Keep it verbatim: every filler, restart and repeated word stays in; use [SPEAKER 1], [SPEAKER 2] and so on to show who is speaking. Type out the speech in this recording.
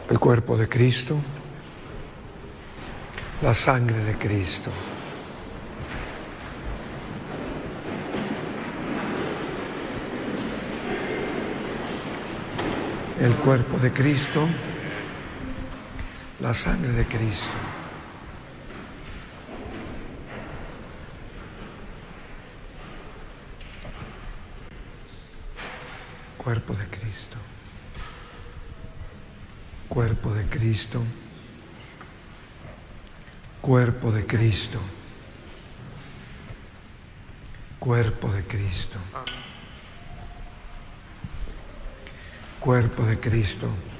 [SPEAKER 1] El cuerpo de Cristo, la sangre de Cristo. El cuerpo de Cristo, la sangre de Cristo. Cuerpo de Cristo. Cuerpo de Cristo. Cuerpo de Cristo. Cuerpo de Cristo. Cuerpo de Cristo.